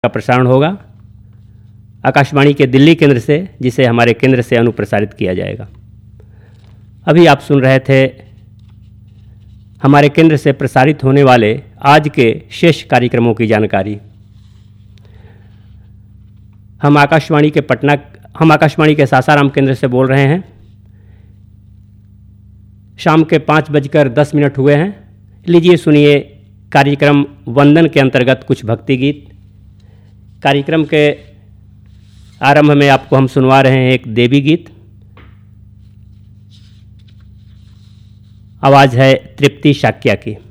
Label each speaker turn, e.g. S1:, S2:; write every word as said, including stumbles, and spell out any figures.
S1: का प्रसारण होगा आकाशवाणी के दिल्ली केंद्र से, जिसे हमारे केंद्र से अनुप्रसारित किया जाएगा। अभी आप सुन रहे थे हमारे केंद्र से प्रसारित होने वाले आज के शेष कार्यक्रमों की जानकारी। हम आकाशवाणी के पटना हम आकाशवाणी के सासाराम केंद्र से बोल रहे हैं। शाम के पाँच बजकर दस मिनट हुए हैं। लीजिए सुनिए कार्यक्रम वंदन के अंतर्गत कुछ भक्ति गीत। कार्यक्रम के आरंभ में आपको हम सुनवा रहे हैं एक देवी गीत। आवाज़ है तृप्ति शाक्या की।